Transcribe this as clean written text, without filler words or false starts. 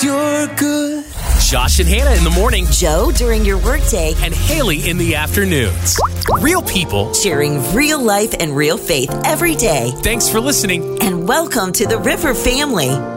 you're good. Josh and Hannah in the morning, Joe during your workday, and Haley in the afternoons. Real people sharing real life and real faith every day. Thanks for listening. And welcome to the River family.